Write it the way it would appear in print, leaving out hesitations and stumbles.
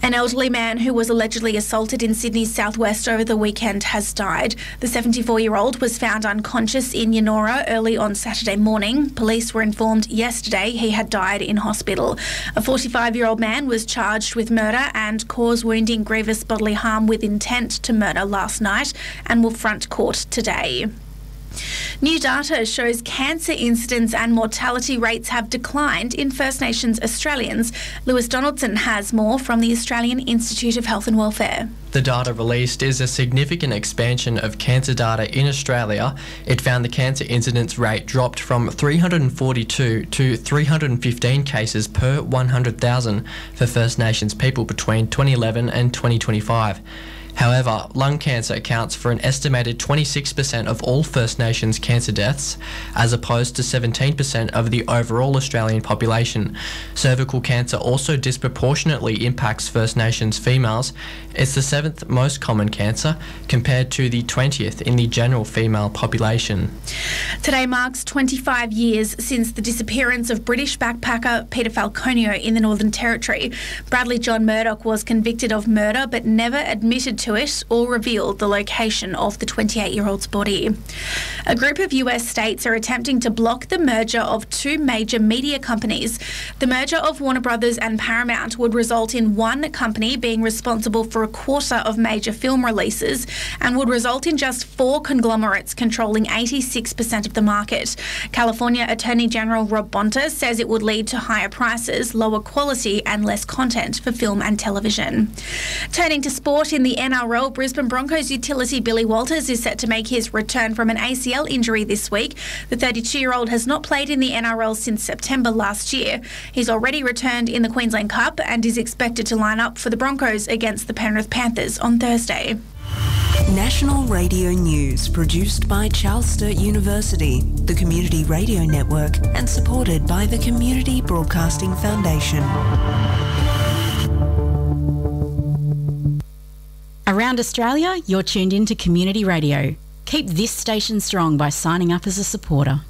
An elderly man who was allegedly assaulted in Sydney's southwest over the weekend has died. The 74-year-old was found unconscious in Yennora early on Saturday morning. Police were informed yesterday he had died in hospital. A 45-year-old man was charged with murder and cause wounding grievous bodily harm with intent to murder last night and will front court today. New data shows cancer incidence and mortality rates have declined in First Nations Australians. Lewis Donaldson has more from the Australian Institute of Health and Welfare. The data released is a significant expansion of cancer data in Australia. It found the cancer incidence rate dropped from 342 to 315 cases per 100,000 for First Nations people between 2011 and 2025. However, lung cancer accounts for an estimated 26% of all First Nations cancer deaths, as opposed to 17% of the overall Australian population. Cervical cancer also disproportionately impacts First Nations females. It's the 7th most common cancer, compared to the 20th in the general female population. Today marks 25 years since the disappearance of British backpacker Peter Falconio in the Northern Territory. Bradley John Murdoch was convicted of murder but never admitted to it or revealed the location of the 28-year-old's body. A group of US states are attempting to block the merger of two major media companies. The merger of Warner Brothers and Paramount would result in one company being responsible for a quarter of major film releases and would result in just 4 conglomerates controlling 86% of the market. California Attorney General Rob Bonta says it would lead to higher prices, lower quality and less content for film and television. Turning to sport, in the NRL, Brisbane Broncos utility Billy Walters is set to make his return from an ACL injury this week. The 32-year-old has not played in the NRL since September last year. He's already returned in the Queensland Cup and is expected to line up for the Broncos against the Penrith Panthers on Thursday. National Radio News, produced by Charles Sturt University, the Community Radio Network, and supported by the Community Broadcasting Foundation. Around Australia, you're tuned in to Community Radio. Keep this station strong by signing up as a supporter.